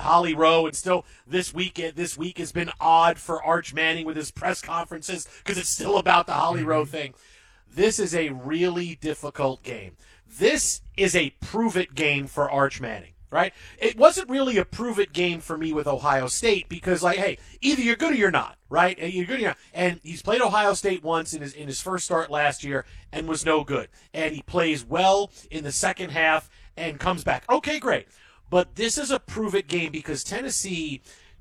Holly Rowe, and still this week has been odd for Arch Manning with his press conferences because it's still about the Holly Rowe thing. This is a really difficult game. This is a prove-it game for Arch Manning. Right? It wasn't really a prove-it game for me with Ohio State because, like, hey, either you're good or you're not, right? You're good or you're not. And he's played Ohio State once in his first start last year and was no good. And he plays well in the second half and comes back. Okay, great. But this is a prove-it game because Tennessee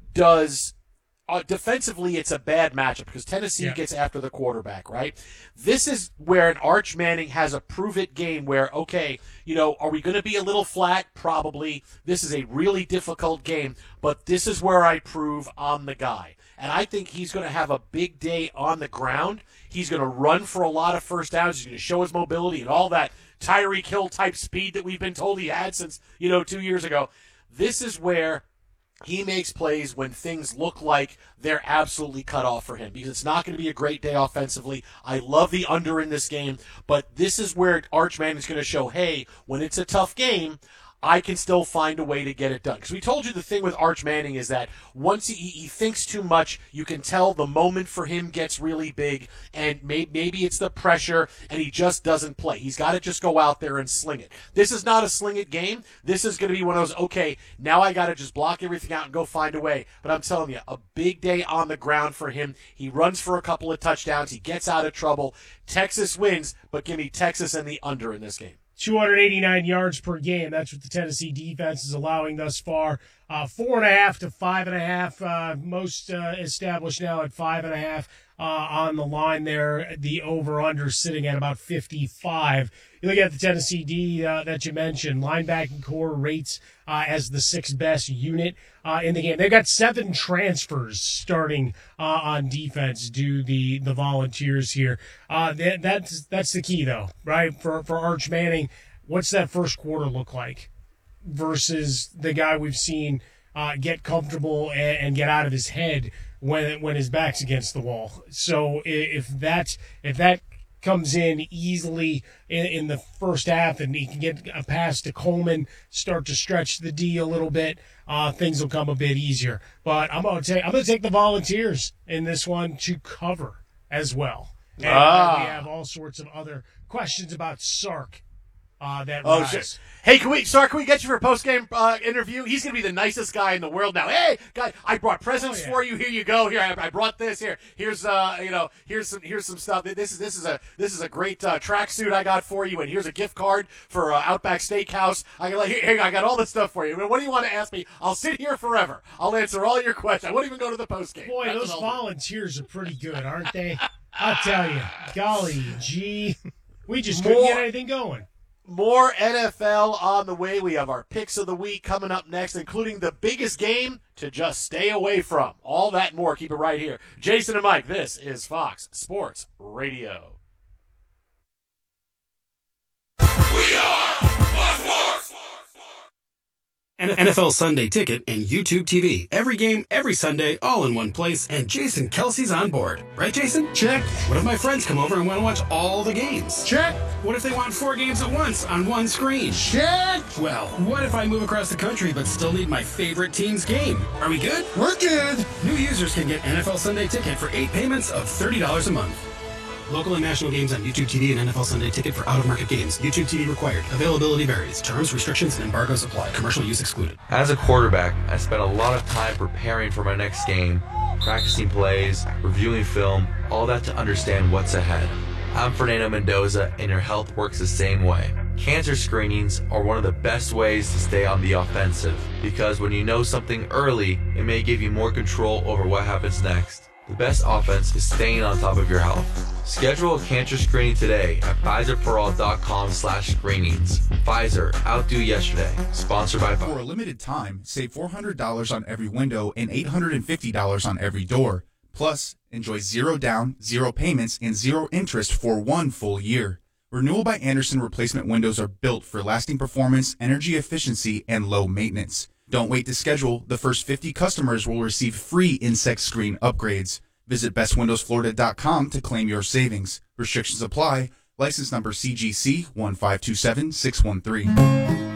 does defensively, it's a bad matchup because Tennessee gets after the quarterback, right? This is where an Arch Manning has a prove-it game where, okay, are we going to be a little flat? Probably. This is a really difficult game, but this is where I prove I'm the guy. And I think he's going to have a big day on the ground. He's going to run for a lot of first downs. He's going to show his mobility and all that Tyreek Hill type speed that we've been told he had since, 2 years ago. This is where he makes plays when things look like they're absolutely cut off for him because it's not going to be a great day offensively. I love the under in this game, but this is where Arch Manning is going to show, hey, when it's a tough game, I can still find a way to get it done. Because we told you the thing with Arch Manning is that once he thinks too much, you can tell the moment for him gets really big, and maybe it's the pressure, and he just doesn't play. He's got to just go out there and sling it. This is not a sling it game. This is going to be one of those, okay, now I got to just block everything out and go find a way. But I'm telling you, a big day on the ground for him. He runs for a couple of touchdowns. He gets out of trouble. Texas wins, but give me Texas and the under in this game. 289 yards per game. That's what the Tennessee defense is allowing thus far. 4.5 to 5.5. Most established now at 5.5 on the line there. The over-under sitting at about 55. You look at the Tennessee D that you mentioned. Linebacking core rates as the sixth best unit in the game. They've got 7 transfers starting on defense. Do the Volunteers here? That's the key though, right? For Arch Manning, what's that first quarter look like versus the guy we've seen get comfortable and get out of his head when his back's against the wall? So if that comes in easily in the first half and he can get a pass to Coleman, start to stretch the D a little bit, things will come a bit easier. But I'm going to take the Volunteers in this one to cover as well. And we have all sorts of other questions about Sark. Rise. Hey, can we get you for a post-game interview? He's going to be the nicest guy in the world now. Hey, guy, I brought presents for you. Here you go. Here, I brought this. Here's some stuff. This is a great tracksuit I got for you, and here's a gift card for Outback Steakhouse. I got all this stuff for you. What do you want to ask me? I'll sit here forever. I'll answer all your questions. I won't even go to the post-game. Boy, those Volunteers are pretty good, aren't they? I'll tell you. Golly gee. We just couldn't get anything going. More NFL on the way. We have our picks of the week coming up next, including the biggest game to just stay away from. All that and more. Keep it right here. Jason and Mike, this is Fox Sports Radio. We are Fox Sports. NFL Sunday Ticket and YouTube TV. Every game, every Sunday, all in one place, and Jason Kelsey's on board. Right, Jason? Check. What if my friends come over and want to watch all the games? Check. What if they want 4 games at once on one screen? Check. Well, what if I move across the country but still need my favorite team's game? Are we good? We're good. New users can get NFL Sunday Ticket for 8 payments of $30 a month. Local and national games on YouTube TV and NFL Sunday Ticket for out-of-market games. YouTube TV required. Availability varies. Terms, restrictions, and embargoes apply. Commercial use excluded. As a quarterback, I spent a lot of time preparing for my next game, practicing plays, reviewing film, all that to understand what's ahead. I'm Fernando Mendoza, and your health works the same way. Cancer screenings are one of the best ways to stay on the offensive, because when you know something early, it may give you more control over what happens next. The best offense is staying on top of your health. Schedule a cancer screening today at PfizerForAll.com/screenings. Pfizer, outdo yesterday. Sponsored by Pfizer. For a limited time, save $400 on every window and $850 on every door. Plus, enjoy 0 down, 0 payments, and 0 interest for 1 full year. Renewal by Andersen replacement windows are built for lasting performance, energy efficiency, and low maintenance. Don't wait to schedule. The first 50 customers will receive free insect screen upgrades. Visit bestwindowsflorida.com to claim your savings. Restrictions apply. License number CGC 1527613.